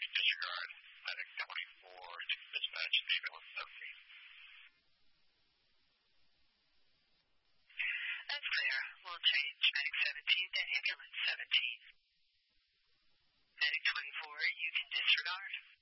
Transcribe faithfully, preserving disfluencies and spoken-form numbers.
disregard medic twenty-four to dispatch ambulance seventeen. That's clear. We'll change medic seventeen to ambulance seventeen. Medic twenty-four, you can disregard.